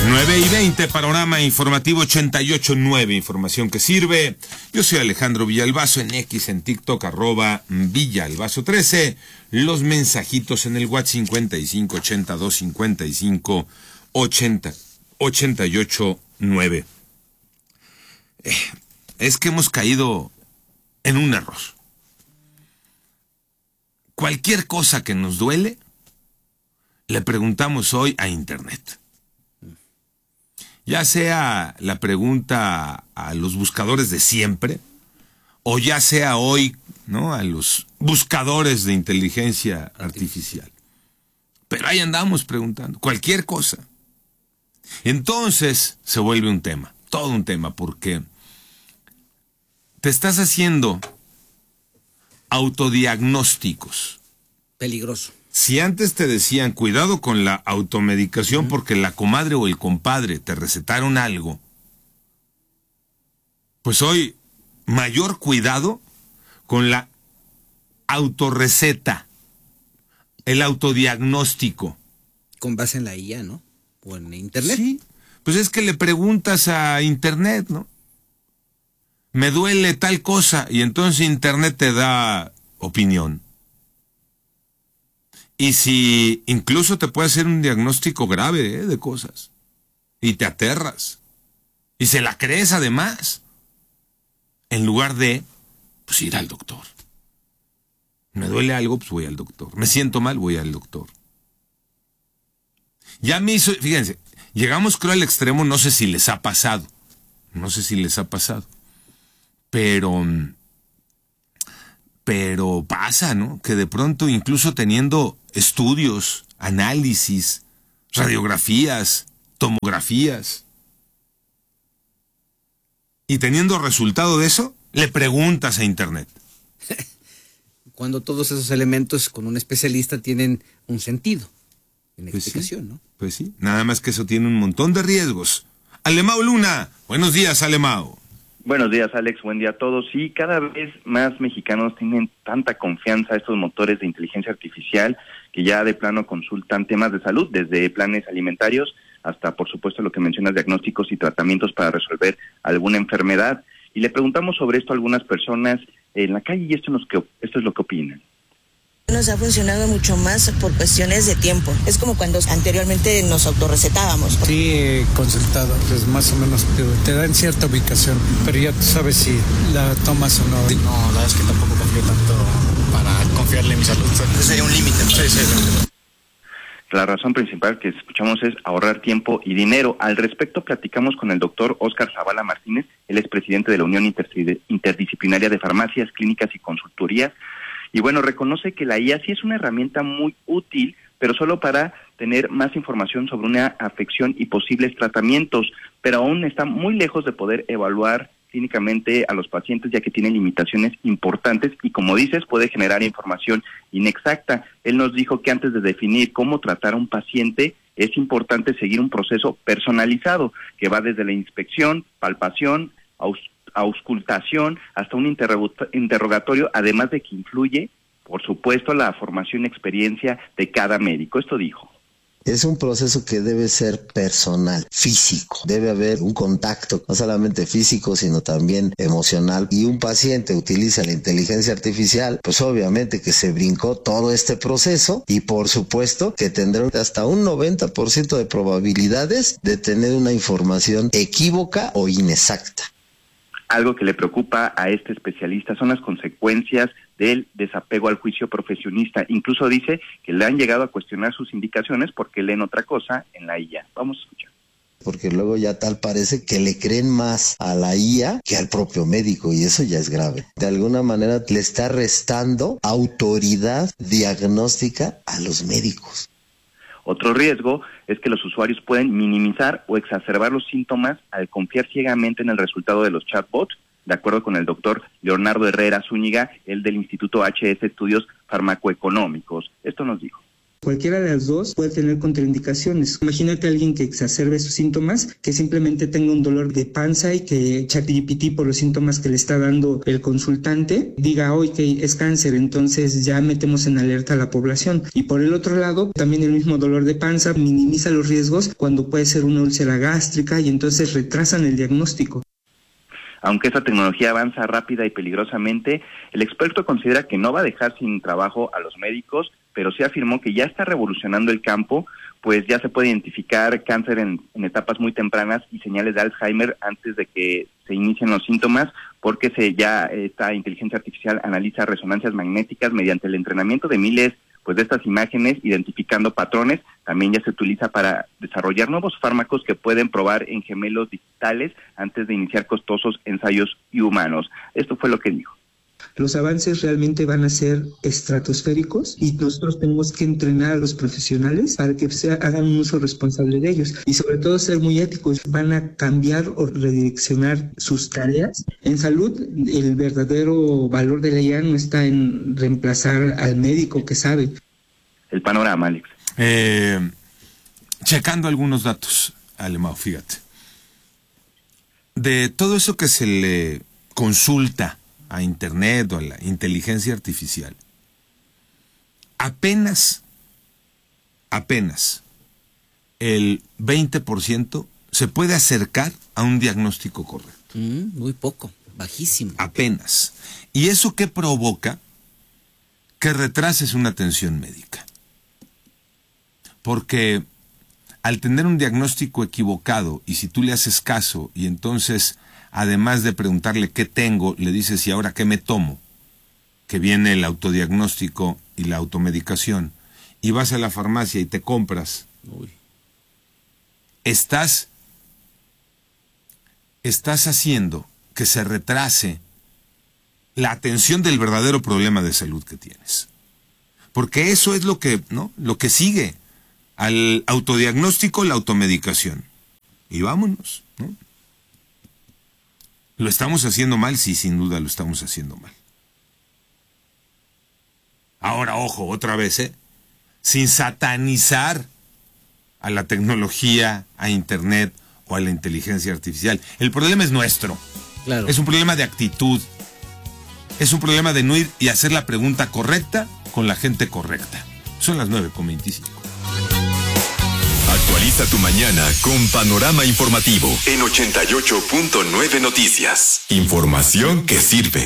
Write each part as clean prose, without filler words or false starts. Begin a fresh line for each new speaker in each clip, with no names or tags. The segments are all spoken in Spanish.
9:20, panorama informativo 88.9, información que sirve. Yo soy Alejandro Villalbazo, en X, en TikTok, @Villalbazo13. Los mensajitos en el WhatsApp 5582558088.9. Es que hemos caído en un error. Cualquier cosa que nos duele, le preguntamos hoy a Internet. Ya sea la pregunta a los buscadores de siempre, o ya sea hoy, ¿no?, a los buscadores de inteligencia artificial. Pero ahí andamos preguntando, cualquier cosa. Entonces se vuelve un tema, todo un tema, porque te estás haciendo autodiagnósticos.
Peligroso.
Si antes te decían, cuidado con la automedicación porque la comadre o el compadre te recetaron algo, pues hoy, mayor cuidado con la autorreceta, el autodiagnóstico.
Con base en la IA, ¿no? O en Internet.
Sí, pues es que le preguntas a Internet, ¿no? Me duele tal cosa, y entonces Internet te da opinión. Y si incluso te puede hacer un diagnóstico grave, de cosas, y te aterras, y se la crees además, en lugar de, pues, ir al doctor. Me duele algo, pues voy al doctor. Me siento mal, voy al doctor. Ya me hizo, fíjense, llegamos creo al extremo, no sé si les ha pasado, pero pasa, ¿no? Que de pronto, incluso teniendo estudios, análisis, radiografías, tomografías, y teniendo resultado de eso, le preguntas a Internet.
Cuando todos esos elementos con un especialista tienen un sentido, una
Pues
explicación,
sí,
¿no?
Pues sí, nada más que eso tiene un montón de riesgos. Alemao Luna, buenos días, Alemao.
Buenos días, Alex, buen día a todos. Sí, cada vez más mexicanos tienen tanta confianza a estos motores de inteligencia artificial que ya de plano consultan temas de salud, desde planes alimentarios hasta, por supuesto, lo que mencionas, diagnósticos y tratamientos para resolver alguna enfermedad. Y le preguntamos sobre esto a algunas personas en la calle y esto es lo que opinan.
Nos ha funcionado mucho más por cuestiones de tiempo. Es como cuando anteriormente nos autorrecetábamos.
Sí, he consultado, pues más o menos te dan cierta ubicación, pero ya tú sabes si la tomas o no.
No, la verdad es que tampoco confío tanto para confiarle en mi salud. Ese sería un límite. Sí.
La razón principal que escuchamos es ahorrar tiempo y dinero. Al respecto platicamos con el doctor Óscar Zavala Martínez, él es presidente de la Unión Interdisciplinaria de Farmacias, Clínicas y Consultorías. Y bueno, reconoce que la IA sí es una herramienta muy útil, pero solo para tener más información sobre una afección y posibles tratamientos, pero aún está muy lejos de poder evaluar clínicamente a los pacientes, ya que tiene limitaciones importantes y, como dices, puede generar información inexacta. Él nos dijo que antes de definir cómo tratar a un paciente, es importante seguir un proceso personalizado, que va desde la inspección, palpación, auscultación, hasta un interrogatorio, además de que influye, por supuesto, la formación y experiencia de cada médico. Esto dijo.
Es un proceso que debe ser personal, físico. Debe haber un contacto, no solamente físico, sino también emocional. Y un paciente utiliza la inteligencia artificial, pues obviamente que se brincó todo este proceso y por supuesto que tendrá hasta un 90% de probabilidades de tener una información equívoca o inexacta.
Algo que le preocupa a este especialista son las consecuencias del desapego al juicio profesionista. Incluso dice que le han llegado a cuestionar sus indicaciones porque leen otra cosa en la IA. Vamos a escuchar.
Porque luego ya tal parece que le creen más a la IA que al propio médico y eso ya es grave. De alguna manera le está restando autoridad diagnóstica a los médicos.
Otro riesgo es que los usuarios pueden minimizar o exacerbar los síntomas al confiar ciegamente en el resultado de los chatbots, de acuerdo con el doctor Leonardo Herrera Zúñiga, el del Instituto HS Estudios Farmacoeconómicos. Esto nos dijo.
Cualquiera de las dos puede tener contraindicaciones. Imagínate a alguien que exacerbe sus síntomas, que simplemente tenga un dolor de panza y que ChatGPT, por los síntomas que le está dando el consultante, diga hoy que es cáncer, entonces ya metemos en alerta a la población. Y por el otro lado, también el mismo dolor de panza minimiza los riesgos cuando puede ser una úlcera gástrica y entonces retrasan el diagnóstico.
Aunque esta tecnología avanza rápida y peligrosamente, el experto considera que no va a dejar sin trabajo a los médicos, pero sí afirmó que ya está revolucionando el campo, pues ya se puede identificar cáncer en etapas muy tempranas y señales de Alzheimer antes de que se inicien los síntomas, porque esta inteligencia artificial analiza resonancias magnéticas mediante el entrenamiento de miles de estas imágenes, identificando patrones. También ya se utiliza para desarrollar nuevos fármacos que pueden probar en gemelos digitales antes de iniciar costosos ensayos humanos. Esto fue lo que dijo.
Los avances realmente van a ser estratosféricos y nosotros tenemos que entrenar a los profesionales para que hagan un uso responsable de ellos y sobre todo ser muy éticos. Van a cambiar o redireccionar sus tareas. En salud, el verdadero valor de la IA no está en reemplazar al médico que sabe.
El panorama, Alex.
Checando algunos datos, Alemão, fíjate. De todo eso que se le consulta a Internet o a la inteligencia artificial, apenas el 20% se puede acercar a un diagnóstico correcto.
Muy poco, bajísimo.
Apenas. ¿Y eso qué provoca? Que retrases una atención médica. Porque al tener un diagnóstico equivocado, y si tú le haces caso, y entonces, además de preguntarle qué tengo, le dices, ¿y ahora qué me tomo? Que viene el autodiagnóstico y la automedicación, y vas a la farmacia y te compras. Estás haciendo que se retrase la atención del verdadero problema de salud que tienes. Porque eso es lo que sigue al autodiagnóstico, la automedicación. Y vámonos, ¿no? ¿Lo estamos haciendo mal? Sí, sin duda lo estamos haciendo mal. Ahora, ojo, otra vez, sin satanizar a la tecnología, a Internet o a la inteligencia artificial. El problema es nuestro.
Claro.
Es un problema de actitud. Es un problema de no ir y hacer la pregunta correcta con la gente correcta. Son las 9:25.
Actualiza tu mañana con Panorama Informativo en 88.9 Noticias. Información que sirve.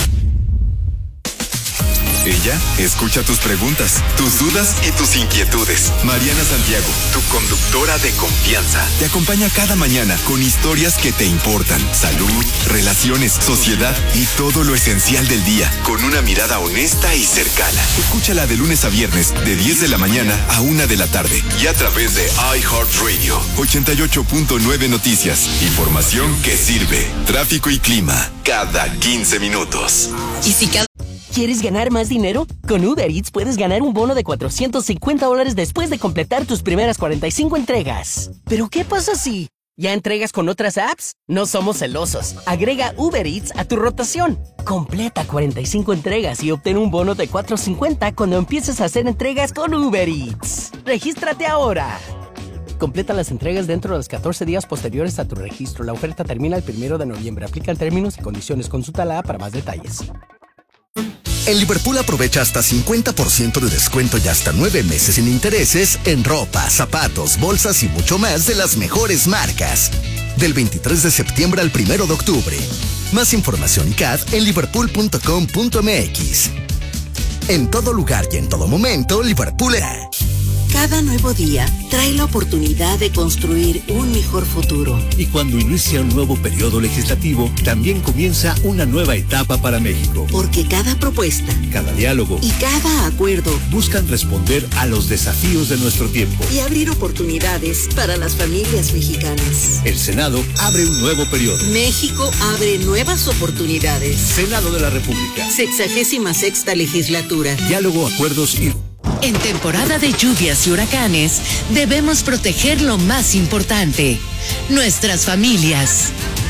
Ella escucha tus preguntas, tus dudas y tus inquietudes. Mariana Santiago, tu conductora de confianza, te acompaña cada mañana con historias que te importan. Salud, relaciones, sociedad y todo lo esencial del día, con una mirada honesta y cercana. Escúchala de lunes a viernes, de 10 de la mañana a 1 de la tarde. Y a través de iHeartRadio, 88.9 Noticias. Información que sirve. Tráfico y clima, cada 15 minutos.
¿Y si ¿quieres ganar más dinero? Con Uber Eats puedes ganar un bono de $450 después de completar tus primeras 45 entregas. ¿Pero qué pasa si ya entregas con otras apps? No somos celosos. Agrega Uber Eats a tu rotación. Completa 45 entregas y obtén un bono de $450 cuando empieces a hacer entregas con Uber Eats. ¡Regístrate ahora! Completa las entregas dentro de los 14 días posteriores a tu registro. La oferta termina el 1 de noviembre. Aplican términos y condiciones. Consulta la app para más detalles.
En Liverpool aprovecha hasta 50% de descuento y hasta 9 meses sin intereses en ropa, zapatos, bolsas y mucho más de las mejores marcas. Del 23 de septiembre al 1 de octubre. Más información y CAD en liverpool.com.mx. En todo lugar y en todo momento, Liverpool.
Cada nuevo día trae la oportunidad de construir un mejor futuro.
Y cuando inicia un nuevo periodo legislativo, también comienza una nueva etapa para México.
Porque cada propuesta,
cada diálogo
y cada acuerdo
buscan responder a los desafíos de nuestro tiempo
y abrir oportunidades para las familias mexicanas.
El Senado abre un nuevo periodo.
México abre nuevas oportunidades.
Senado de la República.
66ª legislatura.
Diálogo, acuerdos y...
En temporada de lluvias y huracanes, debemos proteger lo más importante, nuestras familias.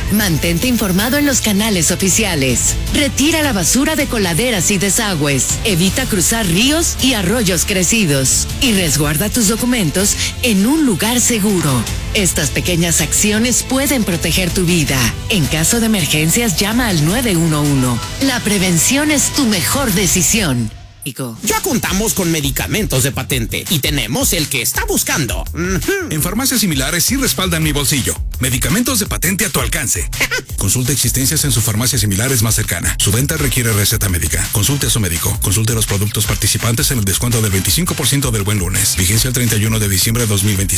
Mantente informado en los canales oficiales. Retira la basura de coladeras y desagües. Evita cruzar ríos y arroyos crecidos. Y resguarda tus documentos en un lugar seguro. Estas pequeñas acciones pueden proteger tu vida. En caso de emergencias, llama al 911. La prevención es tu mejor decisión.
Ya contamos con medicamentos de patente y tenemos el que está buscando.
En farmacias similares sí respaldan mi bolsillo. Medicamentos de patente a tu alcance. Consulte existencias en su farmacia similares más cercana. Su venta requiere receta médica. Consulte a su médico. Consulte los productos participantes en el descuento del 25% del Buen Lunes. Vigencia el 31 de diciembre de 2025.